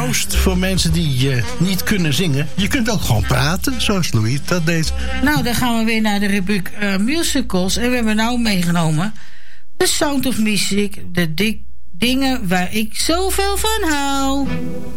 troost voor mensen die niet kunnen zingen. Je kunt ook gewoon praten, zoals Louis dat deed. Nou, dan gaan we weer naar de rubriek musicals. En we hebben nou meegenomen The Sound of Music. De dingen waar ik zoveel van hou.